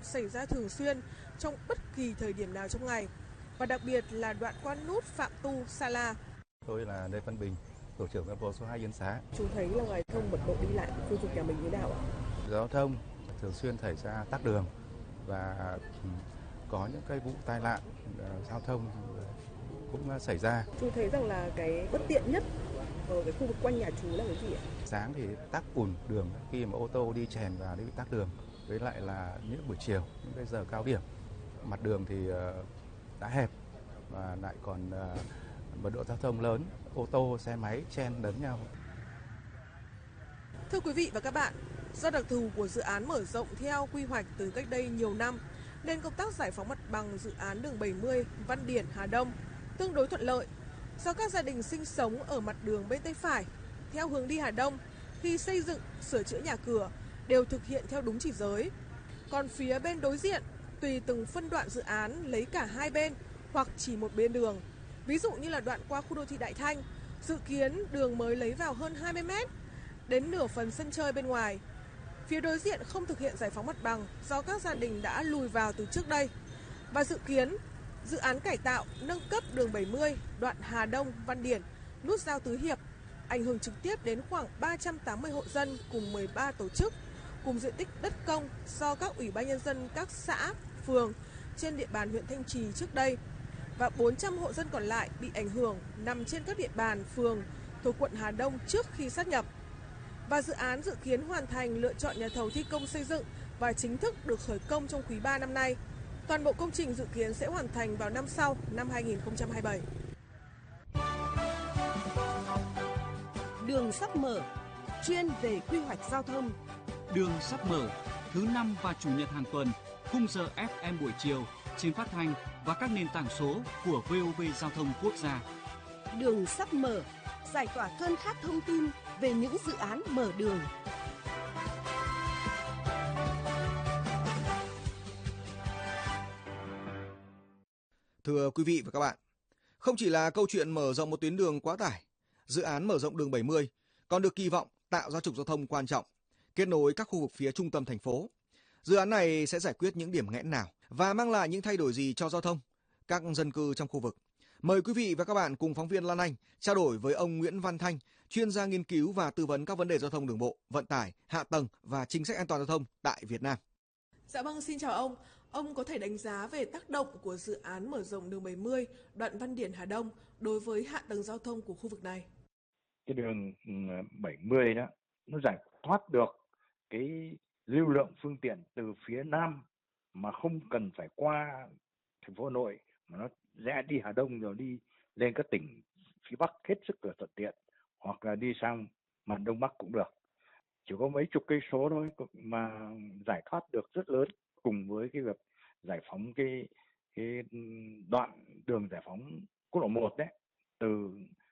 xảy ra thường xuyên trong bất kỳ thời điểm nào trong ngày, và đặc biệt là đoạn qua nút Phạm Tu Sa La. Tôi là Lê Văn Bình, tổ trưởng dân phố số 2 Yên Xá. Chú thấy là ngoài thông mật độ đi lại khu vực nhà mình như nào ạ? Giao thông thường xuyên xảy ra tắc đường và có những cái vụ tai nạn giao thông cũng xảy ra. Chú thấy rằng là cái bất tiện nhất ở cái khu vực quanh nhà chú là cái gì ạ? Sáng thì tắc ùn đường khi mà ô tô đi chèn vào thì bị tắc đường. Với lại là những buổi chiều, những cái giờ cao điểm, mặt đường thì đã hẹp và lại còn mật độ giao thông lớn, ô tô, xe máy chen lấn nhau. Thưa quý vị và các bạn, do đặc thù của dự án mở rộng theo quy hoạch từ cách đây nhiều năm, nên công tác giải phóng mặt bằng dự án đường 70 Văn Điển Hà Đông tương đối thuận lợi. Do các gia đình sinh sống ở mặt đường bên tay phải, theo hướng đi Hà Đông, khi xây dựng, sửa chữa nhà cửa đều thực hiện theo đúng chỉ giới. Còn phía bên đối diện, tùy từng phân đoạn dự án lấy cả hai bên hoặc chỉ một bên đường. Ví dụ như là đoạn qua khu đô thị Đại Thanh, dự kiến đường mới lấy vào hơn 20 mét, đến nửa phần sân chơi bên ngoài. Phía đối diện không thực hiện giải phóng mặt bằng do các gia đình đã lùi vào từ trước đây. Và dự kiến, dự án cải tạo, nâng cấp đường 70, đoạn Hà Đông, Văn Điển, nút giao Tứ Hiệp, ảnh hưởng trực tiếp đến khoảng 380 hộ dân cùng 13 tổ chức, cùng diện tích đất công do các ủy ban nhân dân các xã, phường trên địa bàn huyện Thanh Trì trước đây. Và 400 hộ dân còn lại bị ảnh hưởng nằm trên các địa bàn, phường thuộc quận Hà Đông trước khi sát nhập. Và dự án dự kiến hoàn thành lựa chọn nhà thầu thi công xây dựng và chính thức được khởi công trong quý 3 năm nay. Toàn bộ công trình dự kiến sẽ hoàn thành vào năm sau, năm 2027. Đường sắp mở, chuyên về quy hoạch giao thông. Đường sắp mở, thứ 5 và chủ nhật hàng tuần, khung giờ FM buổi chiều trên phát thanh và các nền tảng số của VOV Giao thông Quốc gia. Đường sắp mở, giải tỏa cơn khát thông tin về những dự án mở đường. Thưa quý vị và các bạn, không chỉ là câu chuyện mở rộng một tuyến đường quá tải, dự án mở rộng đường 70 còn được kỳ vọng tạo ra trục giao thông quan trọng, kết nối các khu vực phía trung tâm thành phố. Dự án này sẽ giải quyết những điểm nghẽn nào và mang lại những thay đổi gì cho giao thông, các dân cư trong khu vực? Mời quý vị và các bạn cùng phóng viên Lan Anh trao đổi với ông Nguyễn Văn Thanh, chuyên gia nghiên cứu và tư vấn các vấn đề giao thông đường bộ, vận tải, hạ tầng và chính sách an toàn giao thông tại Việt Nam. Dạ vâng, xin chào ông. Ông có thể đánh giá về tác động của dự án mở rộng đường 70 đoạn Văn Điển Hà Đông đối với hạ tầng giao thông của khu vực này? Cái đường 70 đó, nó giải thoát được cái lưu lượng phương tiện từ phía Nam mà không cần phải qua thành phố Hà Nội, mà nó rẽ đi Hà Đông rồi đi lên các tỉnh phía Bắc hết sức là thuận tiện, hoặc là đi sang mặt Đông Bắc cũng được. Chỉ có mấy chục cây số thôi mà giải thoát được rất lớn, cùng với cái việc giải phóng cái đoạn đường giải phóng quốc lộ 1 đấy, từ